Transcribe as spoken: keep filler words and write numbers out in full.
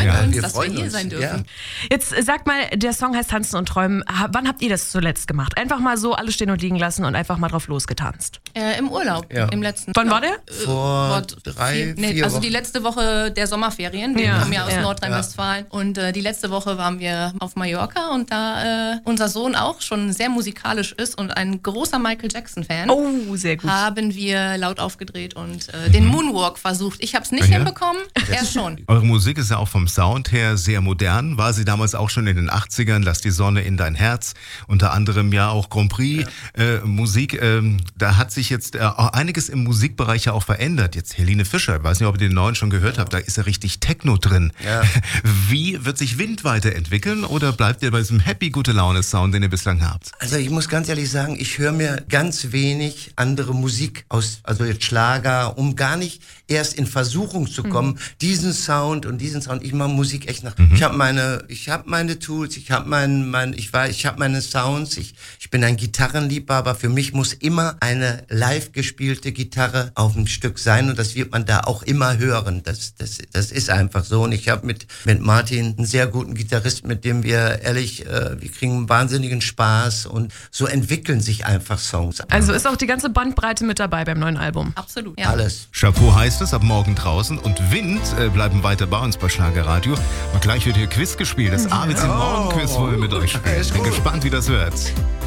freuen ja. uns, wir dass freuen wir hier uns. sein dürfen. Ja. Jetzt äh, sag mal, der Song heißt Tanzen und Träumen. Ha- Wann habt ihr das zuletzt gemacht? Einfach mal so alles stehen und liegen lassen und einfach mal drauf losgetanzt. Äh, Im Urlaub, Ja. im letzten. Wann ja, war der? äh, Vor vor drei, vier, nee, vier Also Wochen. die letzte Woche der Sommerferien. Wir Ja. kommen ja aus Ja. Nordrhein-Westfalen. Und äh, die letzte Woche waren wir auf Mallorca und da äh, unser Sohn auch schon sehr musikalisch ist und ein großer Michael Jackson-Fan, Oh, sehr gut. haben wir laut aufgedreht und äh, den Moonwalk versucht. Ich habe es nicht Ja. hinbekommen, er schon. Eure Musik ist ja auch vom Sound her sehr modern. War sie damals auch schon in den achtzigern? Lass die Sonne in dein Herz. Unter anderem ja auch Grand Prix äh, Musik. Ähm, da hat sich jetzt äh, auch einiges im Musikbereich ja auch verändert. Jetzt Helene Fischer, ich weiß nicht, ob ihr den neuen schon gehört habt, da ist ja richtig Techno drin. Ja. Wie wird sich Wind weiterentwickeln oder bleibt ihr bei diesem happy, gute Laune-Sound, den ihr bislang habt? Also ich muss ganz ehrlich sagen, ich höre mir ganz wenig andere Musik aus, also jetzt Schlager, um gar nicht erst in Versuchung zu kommen, mhm. diesen Sound und diesen Sound. Ich mache Musik echt nach. Mhm. Ich habe meine, ich habe meine Tools, ich habe mein, mein, ich weiß, ich habe meine Sounds. Ich, ich bin ein Gitarrenliebhaber. Für mich muss immer eine live gespielte Gitarre auf dem Stück sein und das wird man da auch immer hören. Das, das, das ist einfach so. Und ich habe mit mit Martin einen sehr guten Gitarrist, mit dem wir ehrlich, äh, wir kriegen wahnsinnigen Spaß und so entwickeln sich einfach Songs. Also ist auch die ganze Bandbreite mit dabei beim neuen Album. Absolut, ja. Alles. Chapeau heißt es, ab morgen draußen und Wind äh, bleiben weiter bei uns bei Schlagerradio. Und gleich wird hier Quiz gespielt, das A B C Morgen Quiz wollen wir mit euch spielen. Ich bin gespannt, wie das wird.